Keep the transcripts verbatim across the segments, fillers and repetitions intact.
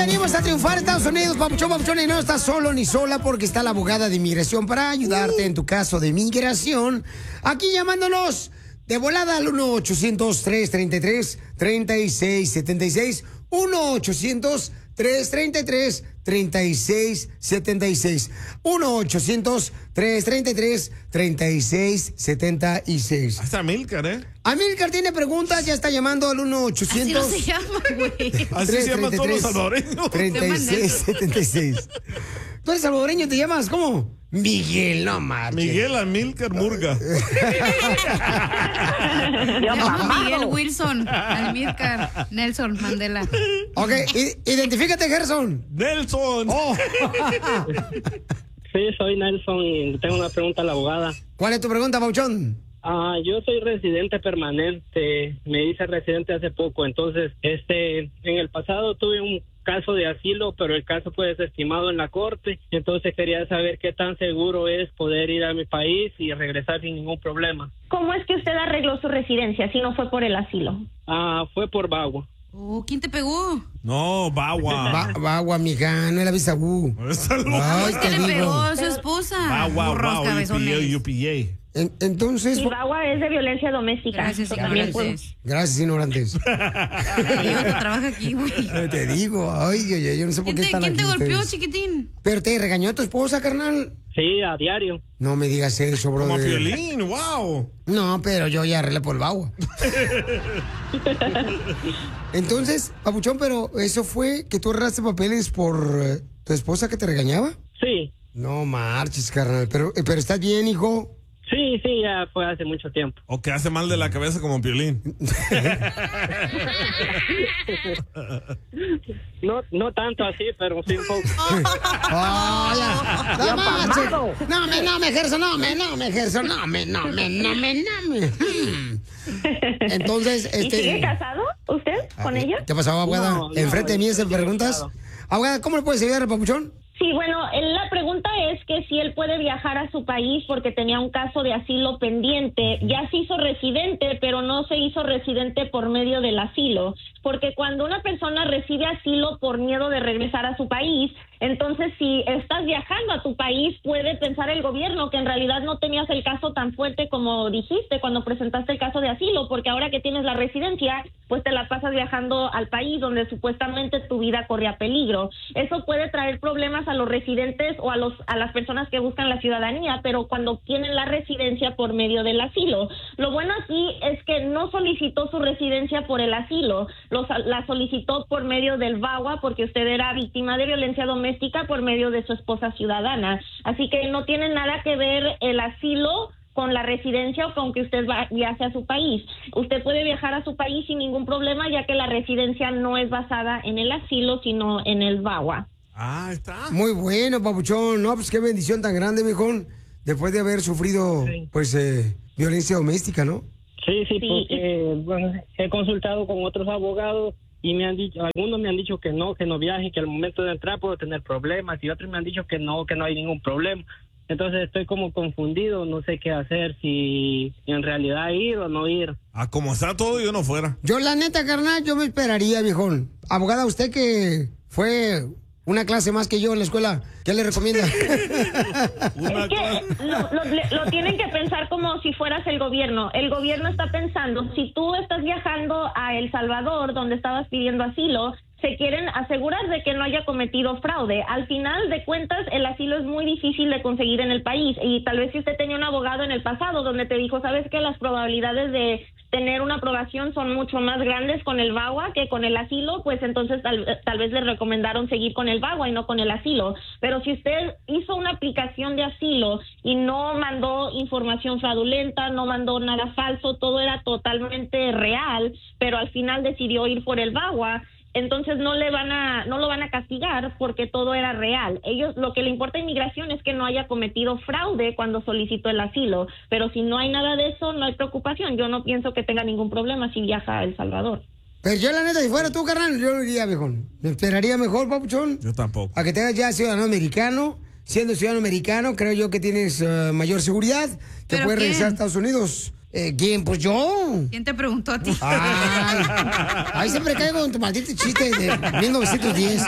venimos a triunfar en Estados Unidos, papuchón, papuchón, y no estás solo ni sola porque está la abogada de inmigración para ayudarte en tu caso de migración. Aquí llamándonos de volada al uno ochocientos, tres treinta y tres, treinta y seis setenta y seis. uno ochocientos, tres treinta y tres, treinta y seis setenta y seis. uno ochocientos, tres treinta y tres, treinta y seis setenta y seis. Hasta Amílcar, ¿eh? Amílcar tiene preguntas, ya está llamando al uno ochocientos. Así no se llama, güey. Así se llama todos los salvadoreños. treinta y seis setenta y seis. ¿Tú eres salvadoreño? ¿Te llamas cómo? Miguel, no marches. Miguel Amílcar Murga. Miguel Wilson, Amílcar, Nelson Mandela. Ok, identifícate, Gerson. Nelson. Oh. Sí, soy Nelson y tengo una pregunta a la abogada. ¿Cuál es tu pregunta, Pauchón? Ah, yo soy residente permanente, me hice residente hace poco, entonces, este, en el pasado tuve un caso de asilo, pero el caso fue desestimado en la corte, entonces quería saber qué tan seguro es poder ir a mi país y regresar sin ningún problema. ¿Cómo es que usted arregló su residencia si no fue por el asilo? Ah, fue por VAWA. Oh, ¿quién te pegó? No, Bagua. Va, Bagua, mija, no era Bisabú. Ay, ¿Qué te le digo. pegó a su esposa? Bagua, Burros wow, cabezones. U P A. En, entonces... Y VAWA es de violencia doméstica. Gracias, También ignorantes. Gracias, ignorantes. Yo no trabajo aquí, güey. Te digo, ay, ay, yo no sé por ¿Quién qué te, están quién aquí te golpeó, ustedes. chiquitín? ¿Pero te regañó tu esposa, carnal? Sí, a diario. No me digas eso, bro. Como Piolín, wow. No, pero yo ya arreglé por el Bagua. Entonces, papuchón, pero ¿eso fue que tú arreglaste papeles por eh, tu esposa que te regañaba? Sí. No marches, carnal. Pero, eh, pero ¿estás bien, hijo? Sí, sí, ya fue hace mucho tiempo. O que hace mal de la cabeza como Piolín. No, no tanto así, pero sí un poco. Oh, ya. No, marches. No me, no me ejerzo, no me, no me ejerzo, no me, no me, no me, no me. Hmm. Entonces, ¿Y este... sigue casado usted con ella? ¿Qué pasó, abogada? No, no, Enfrente de mí yo se estoy preguntas. casado. Abogada, ¿cómo le puedes ayudar, papuchón? Sí, bueno, la pregunta es que si él puede viajar a su país porque tenía un caso de asilo pendiente. Ya se hizo residente, pero no se hizo residente por medio del asilo. Porque cuando una persona recibe asilo por miedo de regresar a su país, entonces si estás viajando a tu país, puede pensar el gobierno que en realidad no tenías el caso tan fuerte como dijiste cuando presentaste el caso de asilo, porque ahora que tienes la residencia, pues te la pasas viajando al país donde supuestamente tu vida corría peligro. Eso puede traer problemas a los residentes o a los a las personas que buscan la ciudadanía, pero cuando tienen la residencia por medio del asilo. Lo bueno aquí es que no solicitó su residencia por el asilo, los, la solicitó por medio del VAWA porque usted era víctima de violencia doméstica por medio de su esposa ciudadana. Así que no tiene nada que ver el asilo con la residencia o con que usted va, viaje a su país. Usted puede viajar a su país sin ningún problema, ya que la residencia no es basada en el asilo, sino en el VAWA. Ah, está. Muy bueno, papuchón. No, pues qué bendición tan grande, viejón. Después de haber sufrido, Sí. pues, eh, violencia doméstica, ¿no? Sí, sí, Sí. porque bueno, he consultado con otros abogados y me han dicho, algunos me han dicho que no, que no viaje, que al momento de entrar puedo tener problemas, y otros me han dicho que no, que no hay ningún problema. Entonces estoy como confundido, no sé qué hacer, si en realidad ir o no ir. Ah, como está todo, yo no fuera. Yo, la neta, carnal, yo me esperaría, viejón. Abogada, usted que fue una clase más que yo en la escuela, ¿qué le recomienda? Una Es que clase. lo, lo- le- lo tienen que pensar como si fueras el gobierno. El gobierno está pensando, si tú estás viajando a El Salvador, donde estabas pidiendo asilo, se quieren asegurar de que no haya cometido fraude. Al final de cuentas, el asilo es muy difícil de conseguir en el país. Y tal vez si usted tenía un abogado en el pasado donde te dijo, ¿sabes qué? Las probabilidades de tener una aprobación son mucho más grandes con el VAWA que con el asilo, pues entonces tal, tal vez le recomendaron seguir con el VAWA y no con el asilo. Pero si usted hizo una aplicación de asilo y no mandó información fraudulenta, no mandó nada falso, todo era totalmente real, pero al final decidió ir por el VAWA, entonces no le van a no lo van a castigar porque todo era real. Ellos, lo que le importa a inmigración es que no haya cometido fraude cuando solicitó el asilo, pero si no hay nada de eso, no hay preocupación. Yo no pienso que tenga ningún problema si viaja a El Salvador. Pero yo, la neta, si fuera tú, carnal, yo no iría, viejón. Me esperaría mejor, papuchón, Yo tampoco. a que tengas ya ciudadano americano. Siendo ciudadano americano, creo yo que tienes eh, mayor seguridad, que ¿Pero puedes qué? regresar a Estados Unidos. Eh, ¿Quién? Pues yo. ¿Quién te preguntó a ti? Ay, ahí siempre caigo con tu maldito chiste de mil novecientos diez.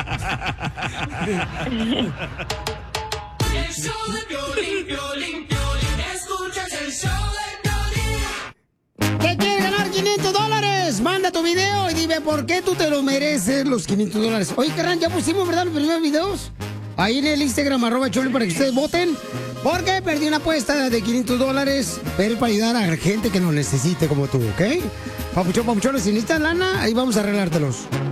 El show de Piolín, Piolín, Piolín. Escuchas el show de Piolín. ¿Qué quieres ganar? quinientos dólares. Manda tu video y dime por qué tú te lo mereces los quinientos dólares. Oye, carnal, ya pusimos, ¿verdad? Los primeros videos. Ahí en el Instagram, arroba Choli, para que ustedes voten. Porque perdí una apuesta de quinientos dólares, pero para ayudar a gente que lo necesite como tú, ¿ok? Papuchón, papuchón, si necesitas lana, ahí vamos a arreglártelos.